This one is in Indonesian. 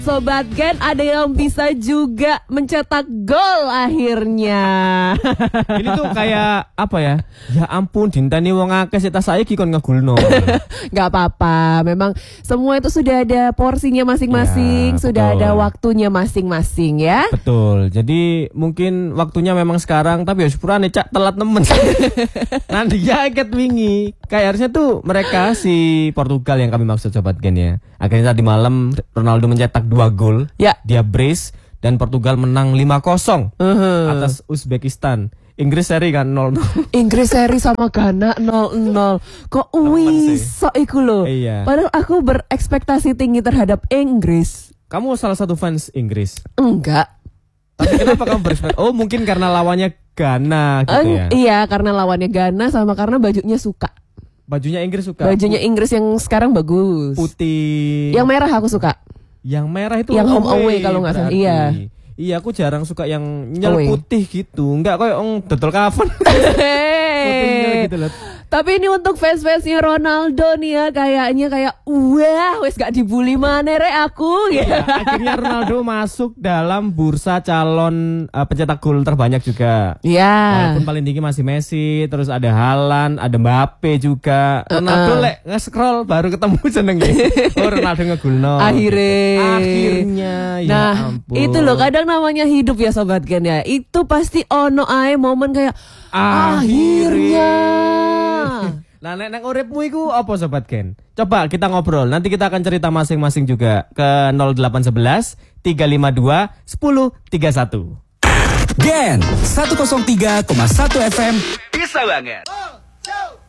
Sobat Gen, ada yang bisa juga mencetak gol akhirnya. Ini tuh kayak apa ya? Ya ampun, dintani wong akeh sita saiki kon ngegulno. Gak apa-apa, memang semua itu sudah ada porsinya masing-masing, Ya, sudah betul. ada waktunya masing-masing ya. Betul. Jadi mungkin waktunya memang sekarang, tapi ya sepurane cak telat nemen. Nanti jaket wingi. Kayak harusnya tuh mereka si Portugal yang kami maksud Sobat Gen ya. Akhirnya tadi malam Ronaldo mencetak 2 gol. Ya. Dia brace dan Portugal menang 5-0 atas Uzbekistan. Inggris seri kan 0-0. Inggris seri sama Ghana 0-0. Kok iso iku lho. Iya. Padahal aku berekspektasi tinggi terhadap Inggris. Kamu salah satu fans Inggris. Enggak. Tapi kenapa kamu berekspektasi? Oh, mungkin karena lawannya Ghana gitu ya. Iya, karena lawannya Ghana sama karena bajunya suka. Bajunya Inggris suka. Bajunya Inggris yang sekarang bagus. Putih. Yang merah aku suka. Yang merah itu Yang home away kalau nggak salah. berarti. Iya. Iya, aku jarang suka yang nyel Away. putih gitu. Enggak kayak dodol kafan. Putihnya gitu loh. Tapi ini untuk fans-fansnya Ronaldo nih ya, kayaknya kayak wah wes gak dibully mana rek aku ya. Ya, akhirnya Ronaldo masuk dalam bursa calon pencetak gol terbanyak juga. Ya. Walaupun paling tinggi masih Messi, terus ada Haaland, ada Mbappe juga. Ronaldo lek nge-scroll baru ketemu jenenge. Oh, Ronaldo ngegulno. Akhirnya ya Nah, ampun. itu loh kadang namanya hidup ya Sobat Gen ya. Itu pasti ono ae momen kayak akhirnya. Nah, nek uripmu iku apa Sobat Gen? Coba kita ngobrol. Nanti kita akan cerita masing-masing juga ke 0811 352 1031. Gen 103,1 FM bisa banget.